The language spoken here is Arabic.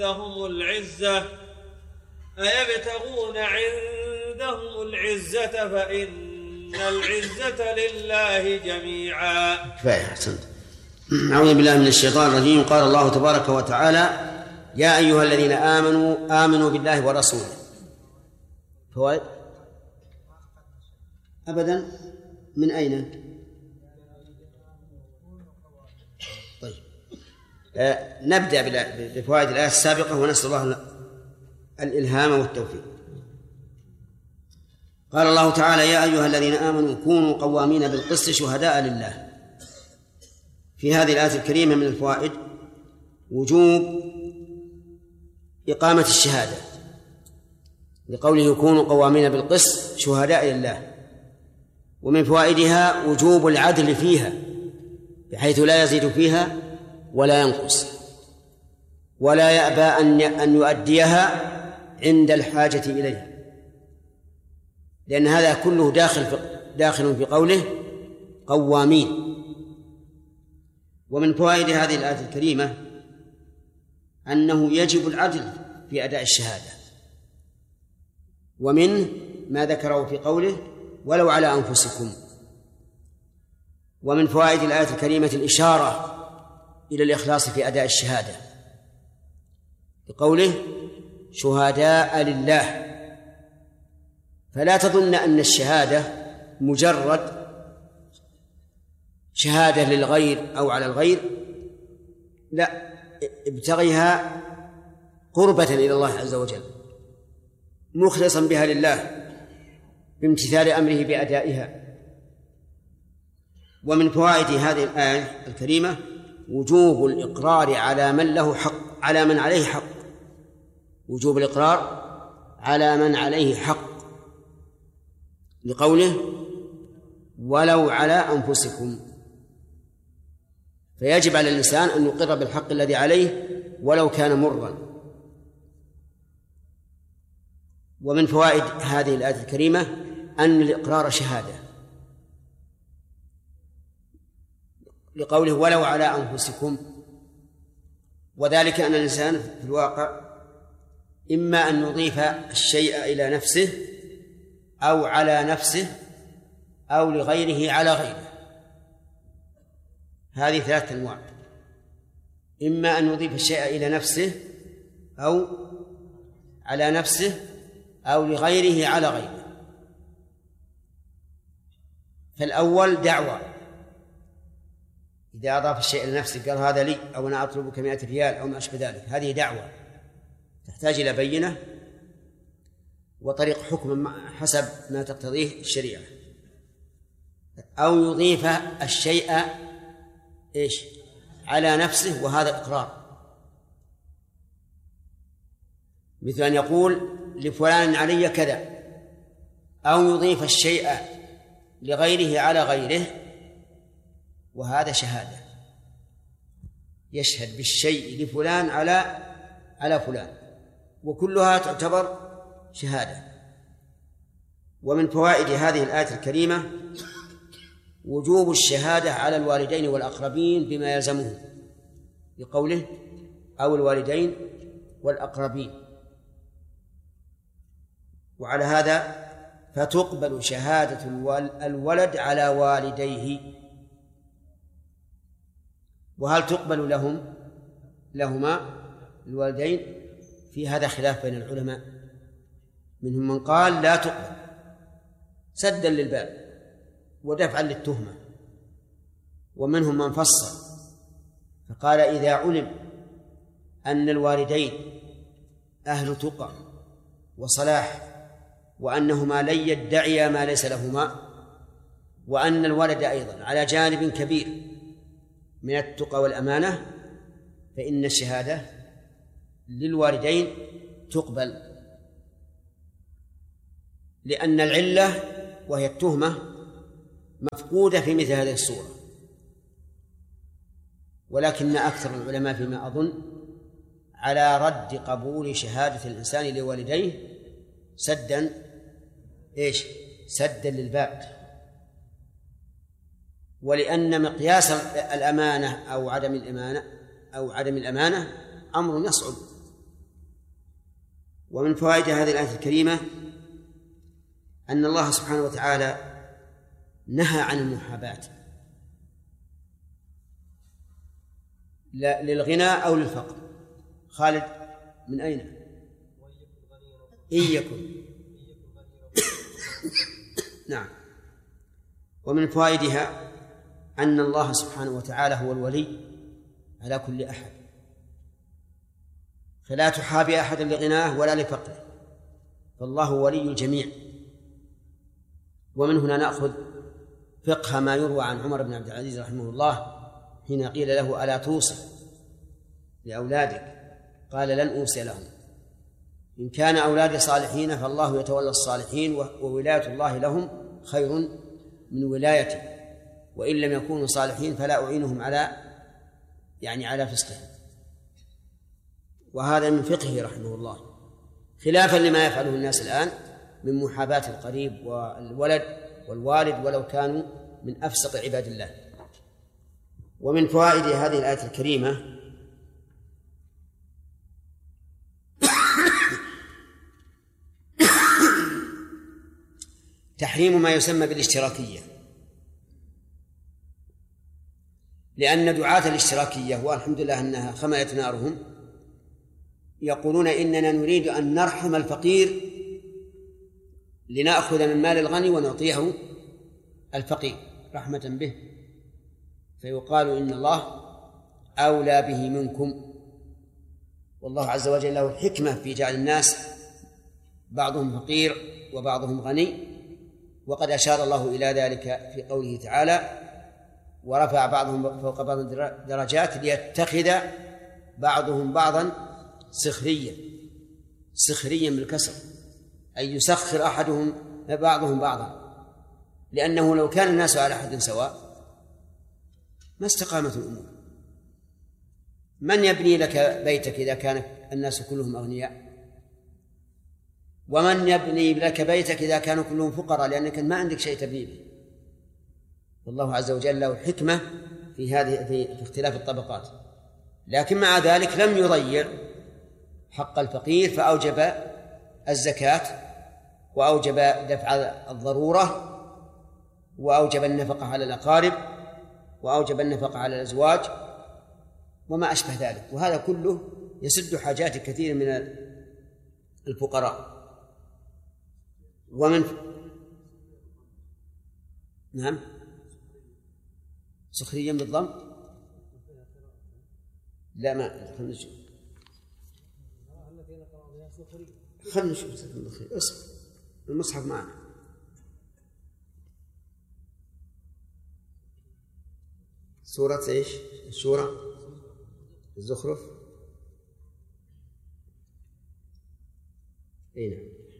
عندهم العزة أيبتغون عندهم العزة فإن العزة لله جميعا. كفاية. أحسنت. أعوذ بالله من الشيطان الرجيم. قال الله تبارك وتعالى: يا أيها الذين آمنوا بالله ورسوله. فوائد أبدا. من أين؟ طيب، نبدأ بفوائد الآية السابقة ونسأل الله الإلهام والتوفيق. قال الله تعالى: يا أيها الذين آمنوا كونوا قوامين بالقسط شهداء لله. في هذه الآية الكريمة من الفوائد وجوب إقامة الشهادة، لقوله كونوا قوامين بالقسط شهداء لله. ومن فوائدها وجوب العدل فيها، بحيث لا يزيد فيها ولا ينقص، ولا يأبى أن يؤديها عند الحاجة إليها، لأن هذا كله داخل في قوله قوامين. ومن فوائد هذه الآية الكريمة أنه يجب العدل في أداء الشهادة، ومن ما ذكره في قوله ولو على أنفسكم. ومن فوائد الآية الكريمة الإشارة إلى الإخلاص في أداء الشهادة، بقوله شهداء لله. فلا تظن أن الشهادة مجرد شهادة للغير أو على الغير، لا، ابتغيها قربة إلى الله عز وجل، مخلصا بها لله بامتثال أمره بأدائها. ومن فوائد هذه الآية الكريمة وجوب الإقرار على من له حق، على من عليه حق، وجوب الإقرار على من عليه حق، لقوله ولو على أنفسكم. فيجب على الإنسان أن يقر بالحق الذي عليه ولو كان مرا. ومن فوائد هذه الآية الكريمة أن الإقرار شهادة، لقوله ولو على أنفسكم، وذلك أن الإنسان في الواقع إما أن يضيف الشيء إلى نفسه أو على نفسه أو لغيره على غيره. هذه ثلاثة أنواع: إما أن يضيف الشيء إلى نفسه أو على نفسه أو لغيره على غيره. فالأول دعوة، إذا أضاف الشيء إلى نفسه قال هذا لي أو أنا أطلبك 100 ريال أو ما أشبه ذلك، هذه دعوة تحتاج إلى بينة وطريق حكم حسب ما تقتضيه الشريعة. أو يضيف الشيء على نفسه، وهذا إقرار، مثل أن يقول لفلان علي كذا، أو يضيف الشيء لغيره على غيره، وهذا شهادة، يشهد بالشيء لفلان على فلان، وكلها تعتبر شهادة. ومن فوائد هذه الآية الكريمة وجوب الشهادة على الوالدين والأقربين بما يلزمه، بقوله أو الوالدين والأقربين. وعلى هذا فتقبل شهادة الولد على والديه. وهل تقبل لهما الوالدين؟ في هذا خلاف بين العلماء، منهم من قال لا تقبل سدا للباب ودفعا للتهمة، ومنهم من فصل فقال إذا علم أن الوالدين أهل تقى وصلاح، وأنهما لن يدعيا ما ليس لهما، وأن الولد أيضا على جانب كبير من التقى والأمانة، فإن الشهادة للوالدين تقبل، لأن العلة وهي التهمة مفقودة في مثل هذه الصورة. ولكن أكثر العلماء فيما أظن على رد قبول شهادة الإنسان لوالديه سدا للباب، ولأن مقياس الأمانة أو عدم الأمانة أمر يصعب ومن فوائد هذه الآية الكريمة أن الله سبحانه وتعالى نهى عن المحاباة للغنى أو للفقر. خالد من أين؟ إن يكن نعم. ومن فوائدها أن الله سبحانه وتعالى هو الولي على كل أحد، فلا تحابي أحدا لغناه ولا لفقره، فالله ولي الجميع. ومن هنا نأخذ فقه ما يروى عن عمر بن عبد العزيز رحمه الله حين قيل له: ألا توصي لأولادك؟ قال: لن أوصي لهم، إن كان أولادي صالحين فالله يتولى الصالحين، وولاية الله لهم خير من ولايتي، وإن لم يكونوا صالحين فلا أعينهم على فسقهم. وهذا من فقهه رحمه الله، خلافا لما يفعله الناس الآن من محاباة القريب والولد والوالد ولو كانوا من أفسق عباد الله. ومن فوائد هذه الآية الكريمة تحريم ما يسمى بالاشتراكية، لأن دعاة الاشتراكية والحمد لله أنها خملت نارهم يقولون: إننا نريد أن نرحم الفقير لنأخذ من مال الغني ونعطيه الفقير رحمة به، فيقال إن الله أولى به منكم، والله عز وجل له الحكمة في جعل الناس بعضهم فقير وبعضهم غني، وقد أشار الله إلى ذلك في قوله تعالى: ورفع بعضهم فوق بعض درجات ليتخذ بعضهم بعضا سخريا بالكسر، أي يسخر أحدهم بعضهم بعضا، لأنه لو كان الناس على حد سواء ما استقامت الأمور. من يبني لك بيتك إذا كان الناس كلهم أغنياء؟ ومن يبني لك بيتك إذا كانوا كلهم فقراء، لأنك ما عندك شيء تبني به. والله عز وجل له الحكمة في اختلاف الطبقات، لكن مع ذلك لم يضيع حق الفقير، فأوجب الزكاة، وأوجب دفع الضرورة، وأوجب النفقة على الأقارب، وأوجب النفقة على الأزواج وما أشبه ذلك، وهذا كله يسد حاجات كثير من الفقراء. ومن نعم سخريا بالضم لا ما خلنا نشوف اصبر المصحف معنا. سورة ايش؟ الشورى، الزخرف. اي نعم.